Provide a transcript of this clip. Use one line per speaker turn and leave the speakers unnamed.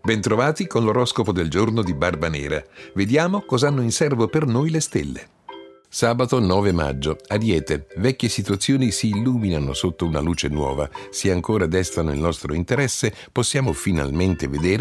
Bentrovati con l'oroscopo del giorno di Barbanera. Vediamo cosa hanno in serbo per noi le stelle. Sabato 9 maggio. Ariete. Vecchie situazioni si illuminano sotto una luce nuova. Se ancora destano il nostro interesse, possiamo finalmente vedere